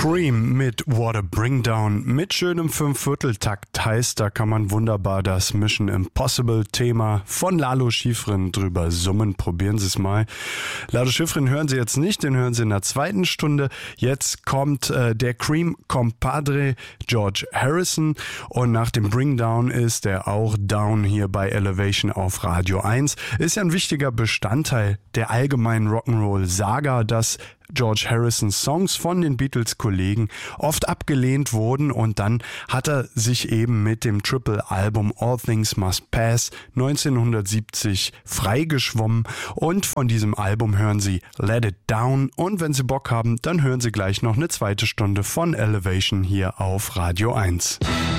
Cream mit What a Bring Down mit schönem Fünfvierteltakt heißt, da kann man wunderbar das Mission Impossible Thema von Lalo Schifrin drüber summen. Probieren Sie es mal. Lalo Schifrin hören Sie jetzt nicht, den hören Sie in der zweiten Stunde. Jetzt kommt der Cream Compadre George Harrison und nach dem Bring Down ist er auch down hier bei Elevation auf Radio 1. Ist ja ein wichtiger Bestandteil der allgemeinen Rock'n'Roll-Saga, dass George Harrisons Songs von den Beatles-Kollegen oft abgelehnt wurden und dann hat er sich eben mit dem Triple-Album All Things Must Pass 1970 freigeschwommen und von diesem Album hören Sie Let It Down und wenn Sie Bock haben, dann hören Sie gleich noch eine zweite Stunde von Elevation hier auf Radio 1.